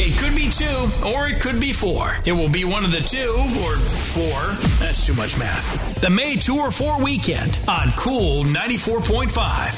It could be 2 or it could be 4. It will be one of the 2 or 4. That's too much math. The May 2 or 4 weekend on Cool 94.5.